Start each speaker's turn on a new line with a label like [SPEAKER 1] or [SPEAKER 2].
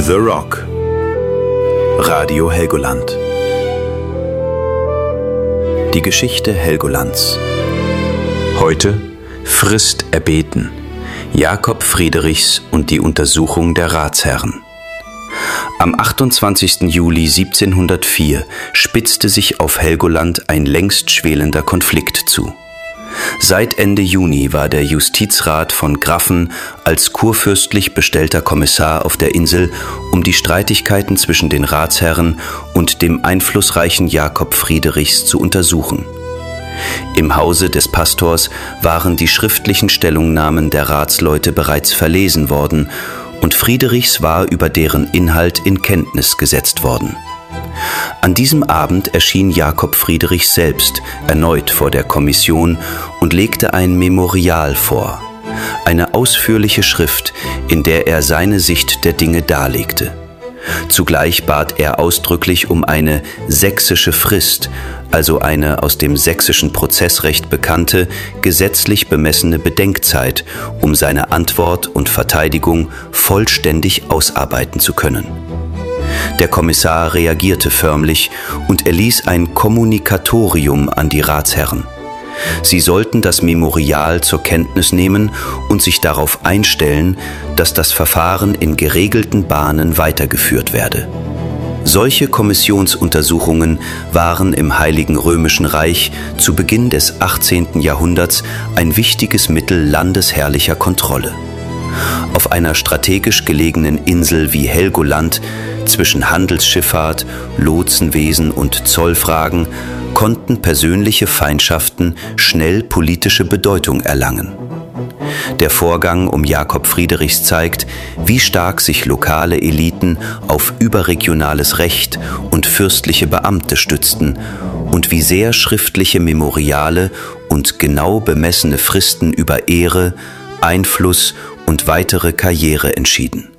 [SPEAKER 1] The Rock. Radio Helgoland. Die Geschichte Helgolands. Heute Frist erbeten. Jakob Friedrichs und die Untersuchung der Ratsherren. Am 28. Juli 1704 spitzte sich auf Helgoland ein längst schwelender Konflikt zu. Seit Ende Juni war der Justizrat von Graffen als kurfürstlich bestellter Kommissar auf der Insel, um die Streitigkeiten zwischen den Ratsherren und dem einflussreichen Jakob Friedrichs zu untersuchen. Im Hause des Pastors waren die schriftlichen Stellungnahmen der Ratsleute bereits verlesen worden und Friedrichs war über deren Inhalt in Kenntnis gesetzt worden. An diesem Abend erschien Jakob Friedrichs selbst erneut vor der Kommission und legte ein Memorial vor, eine ausführliche Schrift, in der er seine Sicht der Dinge darlegte. Zugleich bat er ausdrücklich um eine sächsische Frist, also eine aus dem sächsischen Prozessrecht bekannte, gesetzlich bemessene Bedenkzeit, um seine Antwort und Verteidigung vollständig ausarbeiten zu können. Der Kommissar reagierte förmlich und erließ ein Kommunikatorium an die Ratsherren. Sie sollten das Memorial zur Kenntnis nehmen und sich darauf einstellen, dass das Verfahren in geregelten Bahnen weitergeführt werde. Solche Kommissionsuntersuchungen waren im Heiligen Römischen Reich zu Beginn des 18. Jahrhunderts ein wichtiges Mittel landesherrlicher Kontrolle. Auf einer strategisch gelegenen Insel wie Helgoland, zwischen Handelsschifffahrt, Lotsenwesen und Zollfragen, konnten persönliche Feindschaften schnell politische Bedeutung erlangen. Der Vorgang um Jakob Friedrichs zeigt, wie stark sich lokale Eliten auf überregionales Recht und fürstliche Beamte stützten und wie sehr schriftliche Memoriale und genau bemessene Fristen über Ehre, Einfluss und weitere Karriere entschieden.